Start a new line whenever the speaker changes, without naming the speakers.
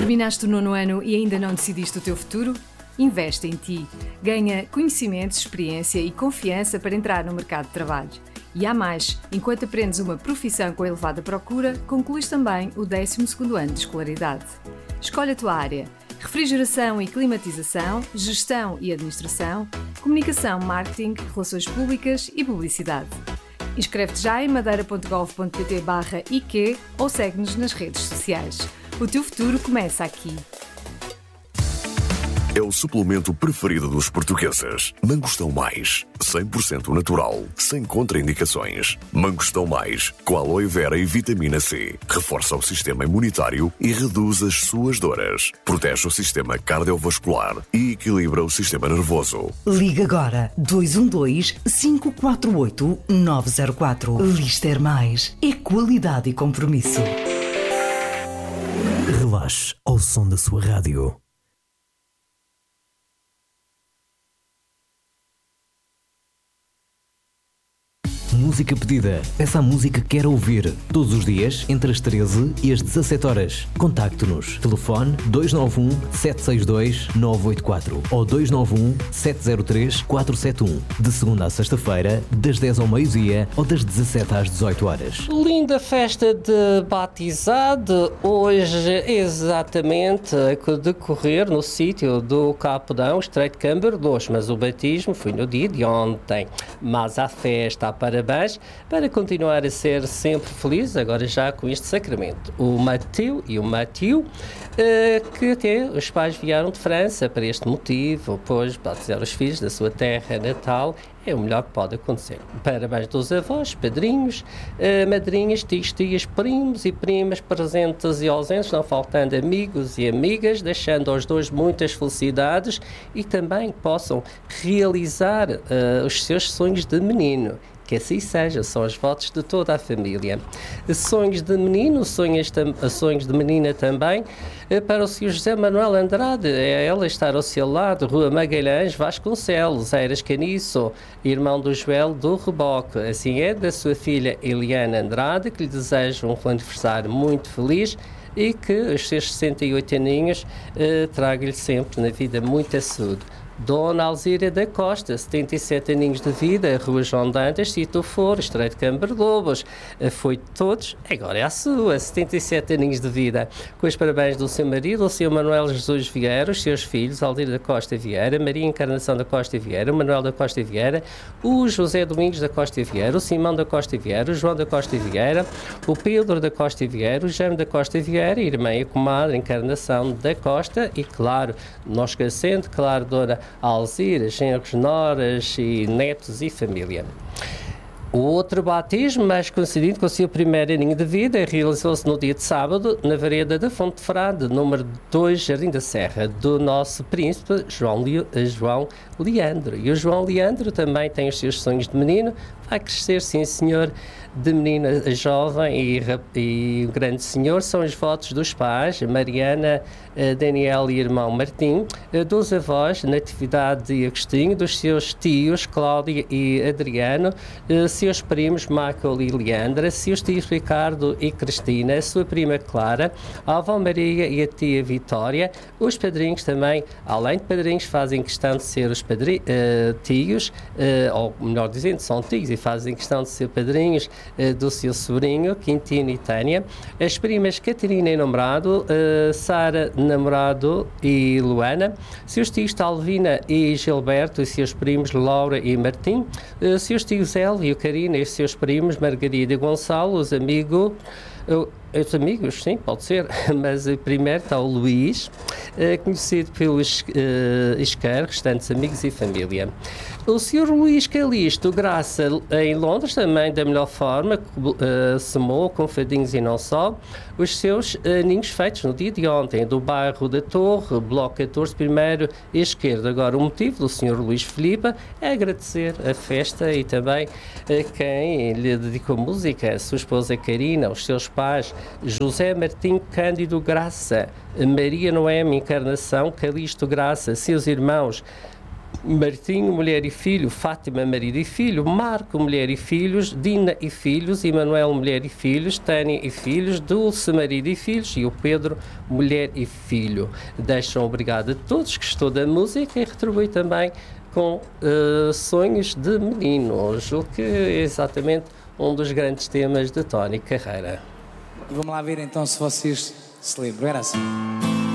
Terminaste o 9º ano e ainda não decidiste o teu futuro? Investe em ti. Ganha conhecimentos, experiência e confiança para entrar no mercado de trabalho. E há mais, enquanto aprendes uma profissão com elevada procura, concluís também o 12º ano de escolaridade. Escolhe a tua área: refrigeração e climatização, gestão e administração, comunicação, marketing, relações públicas e publicidade. Inscreve-te já em madeira.gov.pt/IQ ou segue-nos nas redes sociais. O teu futuro começa aqui.
É o suplemento preferido dos portugueses. Mangostão Mais, 100% natural, sem contraindicações. Mangostão Mais, com aloe vera e vitamina C. Reforça o sistema imunitário e reduz as suas dores. Protege o sistema cardiovascular e equilibra o sistema nervoso.
Liga agora 212-548-904. Lister Mais. É qualidade e compromisso.
Relaxe ao som da sua rádio. Música pedida. Peça a música que quer ouvir. Todos os dias, entre as 13 e as 17 horas. Contacte-nos. Telefone 291-762-984 ou 291-703-471. De segunda a sexta-feira, das 10 ao meio-dia ou das 17 às 18 horas.
Linda festa de batizado. Hoje, exatamente, a decorrer no sítio do Capodão, Estreito de Câmara 2. Mas o batismo foi no dia de ontem. Mas a festa, parabéns, para continuar a ser sempre feliz, agora já com este sacramento. O Mateu e o Matiu, que até os pais vieram de França para este motivo, pois batizar os filhos da sua terra natal é o melhor que pode acontecer. Parabéns dos avós, padrinhos, madrinhas, tios, tias, primos e primas presentes e ausentes, não faltando amigos e amigas, deixando aos dois muitas felicidades e também possam realizar os seus sonhos de menino. Que assim seja, são os votos de toda a família. Sonhos de menino, sonhos de menina também, para o Sr. José Manuel Andrade, é ela estar ao seu lado, Rua Magalhães, Vasconcelos, Eiras Caniço, irmão do Joel do Reboque. Assim é da sua filha Eliana Andrade, que lhe deseja um aniversário muito feliz e que os seus 68 aninhos traga-lhe sempre na vida muita saúde. Dona Alzira da Costa, 77 aninhos de vida, Rua João Dantas, Sítio Foro, Estreito de Câmara Lobos. Foi de todos, agora é a sua, 77 aninhos de vida. Com os parabéns do seu marido, o Sr. Manuel Jesus Vieira, os seus filhos, Alzira da Costa Vieira, Maria Encarnação da Costa Vieira, o Manuel da Costa Vieira, o José Domingos da Costa Vieira, o Simão da Costa Vieira, o João da Costa Vieira, o Pedro da Costa Vieira, o Jaime da Costa Vieira, irmã e comadre Encarnação da Costa e, claro, não esquecendo, claro, Dona Alzira, genros, noras e netos e família. O outro batismo, mais coincidindo com o seu primeiro aninho de vida, realizou-se no dia de sábado, na vereda da Fonte Frade, número 2, Jardim da Serra, do nosso príncipe João Leandro. E o João Leandro também tem os seus sonhos de menino, vai crescer, sim senhor, de menino a jovem e um grande senhor. São os votos dos pais, Mariana, Daniel e irmão Martim, dos avós, Natividade e Agostinho, dos seus tios, Cláudia e Adriano, seus primos, Michael e Leandra, seus tios Ricardo e Cristina, a sua prima Clara, a avó Maria e a tia Vitória. Os padrinhos também, além de padrinhos, fazem questão de ser os tios, ou melhor dizendo, são tios e fazem questão de ser padrinhos do seu sobrinho, Quintino e Tânia. As primas Catarina e namorado, Sara, namorado e Luana. Seus tios Talvina e Gilberto e seus primos Laura e Martim. Seus tios Hélio e Karina e seus primos Margarida e Gonçalo. Os amigos, sim, pode ser, mas primeiro está o Luís, conhecido pelos Isquer, restantes amigos e família. O Sr. Luís Calixto Graça, em Londres, também da melhor forma, semou com fadinhos e não só, os seus ninhos feitos no dia de ontem, do bairro da Torre, bloco 14, primeiro e esquerdo. Agora, o motivo do Sr. Luís Filipe é agradecer a festa e também a quem lhe dedicou música, a sua esposa Karina, os seus pais, José Martim Cândido Graça, Maria Noemi Encarnação, Calixto Graça, seus irmãos Martinho, mulher e filho, Fátima, marido e filho, Marco, mulher e filhos, Dina e filhos, Emanuel, mulher e filhos, Tânia e filhos, Dulce, marido e filhos, e o Pedro, mulher e filho. Deixam obrigado a todos que gostou da música e retribui também com sonhos de meninos, o que é exatamente um dos grandes temas de Tony Carreira.
E vamos lá ver então se vocês se lembram. Era assim.